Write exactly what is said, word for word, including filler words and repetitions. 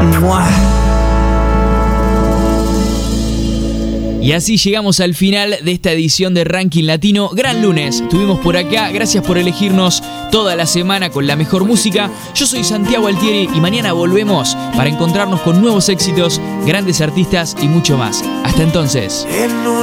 ¡Mua! Y así llegamos al final de esta edición de Ranking Latino. Gran lunes, estuvimos por acá. Gracias por elegirnos toda la semana con la mejor música. Yo soy Santiago Altieri y mañana volvemos para encontrarnos con nuevos éxitos, grandes artistas y mucho más. Hasta entonces.